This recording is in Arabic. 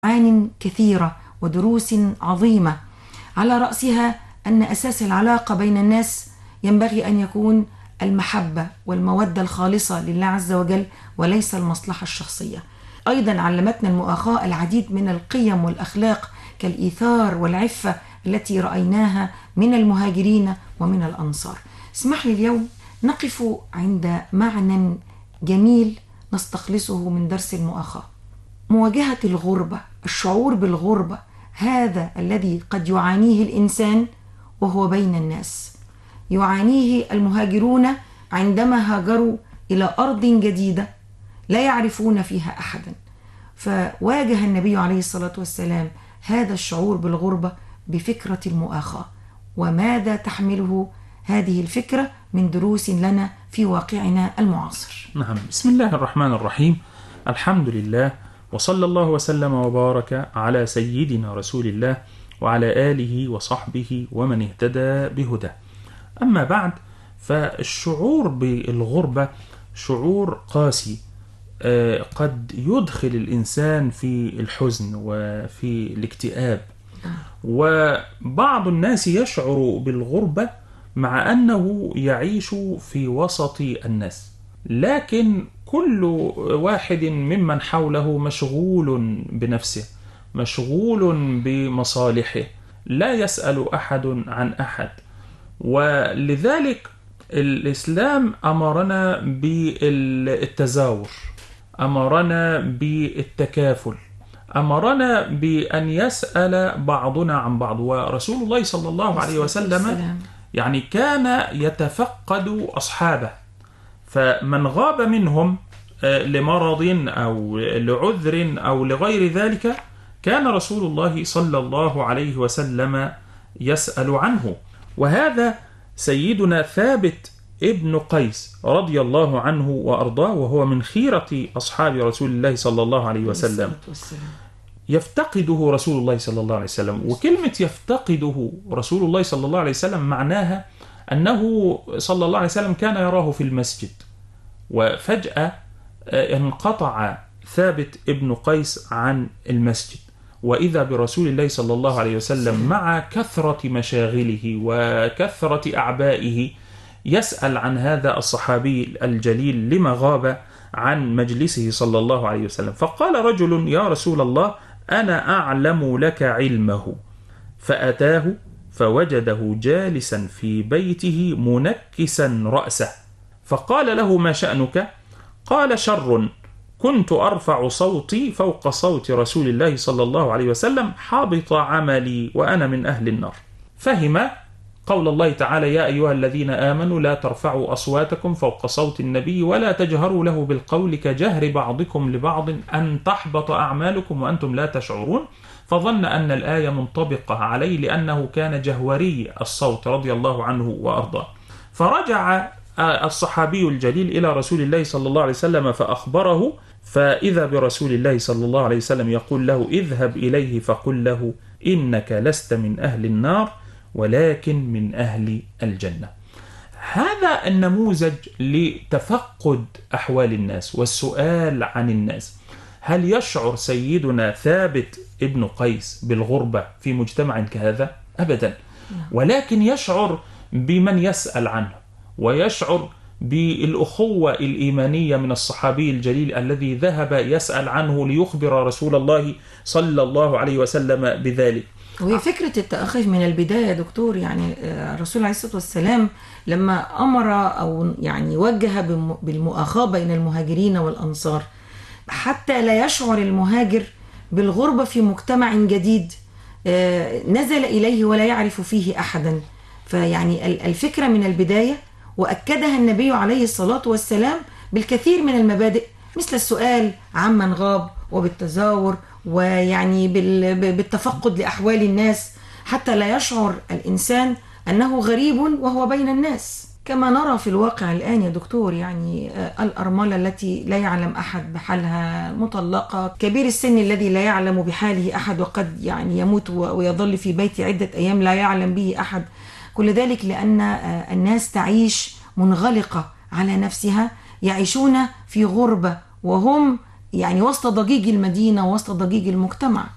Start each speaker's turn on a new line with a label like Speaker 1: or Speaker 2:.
Speaker 1: معان كثيرة ودروس عظيمة، على رأسها أن أساس العلاقة بين الناس ينبغي أن يكون المحبة والمودة الخالصة لله عز وجل وليس المصلحة الشخصية. أيضا علمتنا المؤاخاة العديد من القيم والأخلاق كالإيثار والعفة التي رأيناها من المهاجرين ومن الأنصار. اسمح لي اليوم نقف عند معنى جميل نستخلصه من درس المؤاخاة: مواجهة الغربة، الشعور بالغربة، هذا الذي قد يعانيه الإنسان وهو بين الناس. يعانيه المهاجرون عندما هاجروا إلى أرض جديدة لا يعرفون فيها أحدا، فواجه النبي عليه الصلاة والسلام هذا الشعور بالغربة بفكرة المؤاخاة. وماذا تحمله هذه الفكرة من دروس لنا في واقعنا المعاصر؟
Speaker 2: نعم، بسم الله الرحمن الرحيم. الحمد لله، وصلى الله وسلم وبارك على سيدنا رسول الله وعلى آله وصحبه ومن اهتدى بهداه. أما بعد، فالشعور بالغربة شعور قاسي، قد يدخل الإنسان في الحزن وفي الاكتئاب. وبعض الناس يشعر بالغربة مع أنه يعيش في وسط الناس، لكن كل واحد ممن حوله مشغول بنفسه، مشغول بمصالحه، لا يسأل أحد عن أحد. ولذلك الإسلام أمرنا بالتزاور، أمرنا بالتكافل، أمرنا بأن يسأل بعضنا عن بعض. ورسول الله صلى الله عليه وسلم يعني كان يتفقد أصحابه، فمن غاب منهم لمرض أو لعذر أو لغير ذلك كان رسول الله صلى الله عليه وسلم يسأل عنه. وهذا سيدنا ثابت ابن قيس رضي الله عنه وأرضاه، وهو من خيرة أصحاب رسول الله صلى الله عليه وسلم، يفتقده رسول الله صلى الله عليه وسلم. وكلمة يفتقده رسول الله صلى الله عليه وسلم معناها أنه صلى الله عليه وسلم كان يراه في المسجد، وفجأة انقطع ثابت ابن قيس عن المسجد، وإذا برسول الله صلى الله عليه وسلم مع كثرة مشاغله وكثرة أعبائه يسأل عن هذا الصحابي الجليل لما غاب عن مجلسه صلى الله عليه وسلم. فقال رجل: يا رسول الله، أنا أعلم لك علمه. فأتاه فوجده جالسا في بيته منكسا رأسه، فقال له: ما شأنك؟ قال: شر، كنت أرفع صوتي فوق صوت رسول الله صلى الله عليه وسلم، حابط عملي وأنا من أهل النار. فهم قول الله تعالى: يا أيها الذين آمنوا لا ترفعوا أصواتكم فوق صوت النبي ولا تجهروا له بالقول كجهر بعضكم لبعض أن تحبط أعمالكم وأنتم لا تشعرون. فظن أن الآية منطبقة عليه لأنه كان جهوري الصوت رضي الله عنه وأرضاه. فرجع الصحابي الجليل إلى رسول الله صلى الله عليه وسلم فأخبره، فإذا برسول الله صلى الله عليه وسلم يقول له: اذهب إليه فقل له إنك لست من أهل النار ولكن من أهل الجنة. هذا النموذج لتفقد أحوال الناس والسؤال عن الناس. هل يشعر سيدنا ثابت ابن قيس بالغربة في مجتمع كهذا؟ أبدا، ولكن يشعر بمن يسأل عنه، ويشعر بالأخوة الإيمانية من الصحابي الجليل الذي ذهب يسأل عنه ليخبر رسول الله صلى الله عليه وسلم بذلك.
Speaker 1: وهي فكرة التأخي من البداية يا دكتور. يعني الرسول عليه الصلاة والسلام لما أمر أو يعني وجه بالمؤاخاة بين المهاجرين والأنصار حتى لا يشعر المهاجر بالغربة في مجتمع جديد نزل إليه ولا يعرف فيه أحدا. فيعني الفكرة من البداية، وأكدها النبي عليه الصلاة والسلام بالكثير من المبادئ مثل السؤال عمن غاب وبالتزاور ويعني بالتفقد لأحوال الناس حتى لا يشعر الإنسان أنه غريب وهو بين الناس. كما نرى في الواقع الآن يا دكتور، يعني الأرملة التي لا يعلم أحد بحالها، مطلقة، كبير السن الذي لا يعلم بحاله أحد وقد يعني يموت ويظل في بيت عدة أيام لا يعلم به أحد. كل ذلك لأن الناس تعيش منغلقة على نفسها، يعيشون في غربة وهم يعني وسط ضجيج المدينة ووسط ضجيج المجتمع.